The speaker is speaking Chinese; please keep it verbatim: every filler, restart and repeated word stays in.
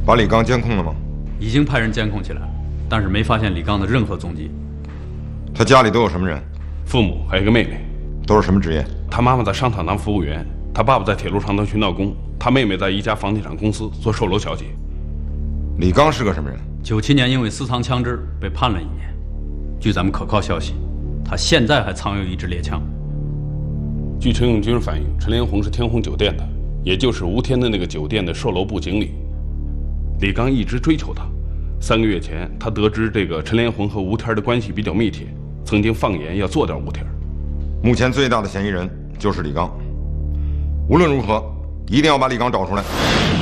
把李刚监控了吗？ 已经派人监控起来了，但是没发现李刚的任何踪迹。 他家里都有什么人？ 父母还有一个妹妹。 都是什么职业？ 他妈妈在商场当服务员，他爸爸在铁路上当巡道工，他妹妹在一家房地产公司做售楼小姐。 李刚是个什么人？ 九七年因为私藏枪支被判了一年。据咱们可靠消息，他现在还藏有一支猎枪。 据陈永军反映，陈连红是天虹酒店的，也就是吴天的那个酒店的售楼部经理。李刚一直追求他。三个月前，他得知这个陈连红和吴天的关系比较密切，曾经放言要做掉吴天。 目前最大的嫌疑人就是李刚。无论如何，一定要把李刚找出来。